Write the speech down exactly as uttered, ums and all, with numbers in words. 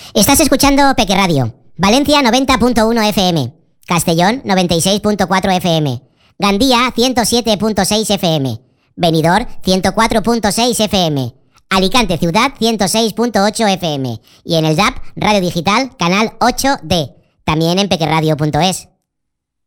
Estás escuchando Peque Radio. Valencia noventa punto uno F M. Castellón noventa y seis punto cuatro F M. Gandía ciento siete punto seis F M. Benidorm ciento cuatro punto seis F M. Alicante Ciudad ciento seis punto ocho F M. Y en el D A B, Radio Digital, canal ocho D. También en pequeradio punto es.